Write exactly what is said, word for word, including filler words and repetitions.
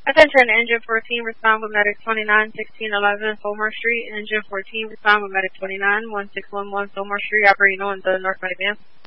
Attention, Engine fourteen, respond with Medic twenty-nine sixteen eleven Fulmar Street. Engine fourteen, respond with Medic twenty-nine one six one one Fulmar Street, operating on the North Miami.